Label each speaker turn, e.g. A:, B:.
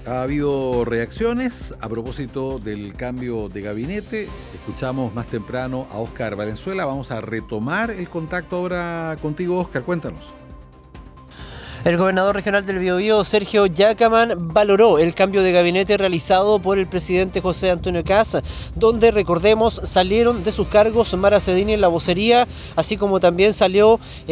A: Ha habido reacciones a propósito del cambio de gabinete. Escuchamos más temprano a Óscar Valenzuela. Vamos a retomar el contacto ahora contigo, Óscar. Cuéntanos.
B: El gobernador regional del Biobío, Sergio Yacaman, valoró el cambio de gabinete realizado por el presidente José Antonio Kast, donde, recordemos, salieron de sus cargos Mara Cedini en la vocería, así como también salió